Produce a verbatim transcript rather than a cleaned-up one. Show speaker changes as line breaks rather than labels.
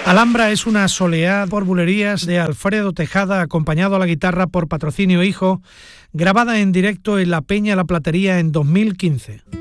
Alhambra es una soleá por bulerías de Alfredo Tejada, acompañado a la guitarra por Patrocinio Hijo, grabada en directo en la Peña La Platería en dos mil quince.